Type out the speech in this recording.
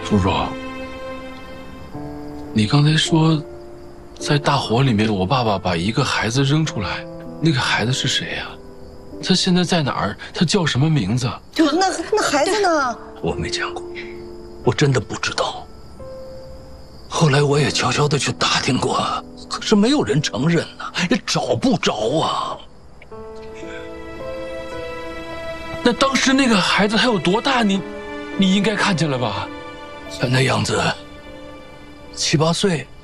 叔叔，你刚才说，在大火里面，我爸爸把一个孩子扔出来，那个孩子是谁呀？他现在在哪儿？他叫什么名字？ 那孩子呢？ 我没见过，我真的不知道。后来我也悄悄的去打听过，可是没有人承认呐，也找不着啊。 那当时那个孩子他有多大？你应该看见了吧？ 那样子，7、8岁。